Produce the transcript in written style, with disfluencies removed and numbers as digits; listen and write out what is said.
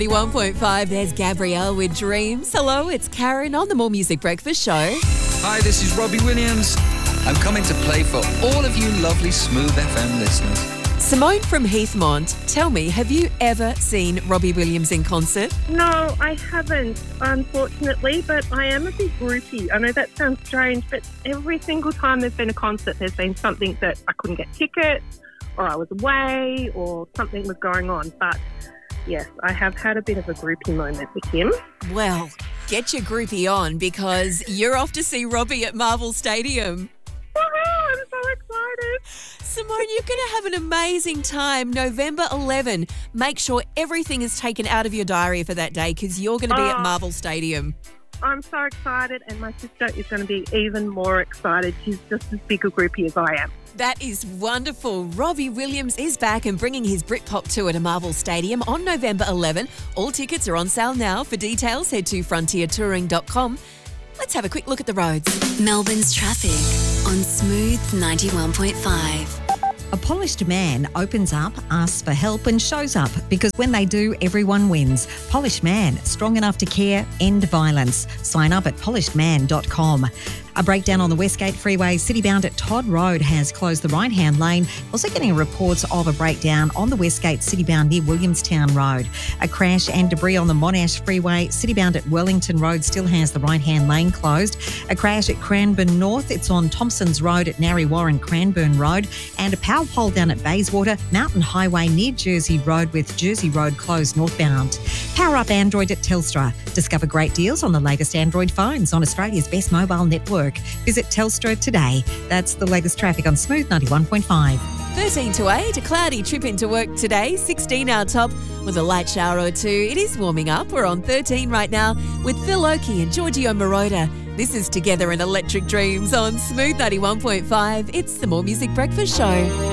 1.5, there's Gabrielle with Dreams. Hello, it's Karen on the More Music Breakfast Show. Hi, this is Robbie Williams. I'm coming to play for all of you lovely Smooth FM listeners. Simone from Heathmont, tell me, have you ever seen Robbie Williams in concert? No, I haven't, unfortunately, but I am a big groupie. I know that sounds strange, but every single time there's been a concert, there's been something that I couldn't get tickets, or I was away, or something was going on. But yes, I have had a bit of a groupie moment with him. Well, get your groupie on because you're off to see Robbie at Marvel Stadium. Woohoo, I'm so excited. Simone, you're going to have an amazing time. November 11. Make sure everything is taken out of your diary for that day because you're going to be at Marvel Stadium. I'm so excited, and my sister is going to be even more excited. She's just as big a groupie as I am. That is wonderful. Robbie Williams is back and bringing his Britpop tour to Marvel Stadium on November 11. All tickets are on sale now. For details, head to frontiertouring.com. Let's have a quick look at the roads. Melbourne's traffic on Smooth 91.5. A polished man opens up, asks for help and shows up because when they do, everyone wins. Polished Man, strong enough to care, end violence. Sign up at polishedman.com. A breakdown on the Westgate Freeway, citybound at Todd Road, has closed the right-hand lane. Also getting reports of a breakdown on the Westgate citybound near Williamstown Road. A crash and debris on the Monash Freeway, citybound at Wellington Road, still has the right-hand lane closed. A crash at Cranbourne North, it's on Thompson's Road at Narry Warren Cranbourne Road. And a power pole down at Bayswater, Mountain Highway near Jersey Road with Jersey Road closed northbound. Power up Android at Telstra. Discover great deals on the latest Android phones on Australia's best mobile network. Visit Telstra today. That's the latest traffic on Smooth 91.5. 13 to 8, a cloudy trip into work today, 16 our top with a light shower or two. It is warming up. We're on 13 right now with Phil Oakey and Giorgio Moroder. This is Together in Electric Dreams on Smooth 91.5. It's the More Music Breakfast Show.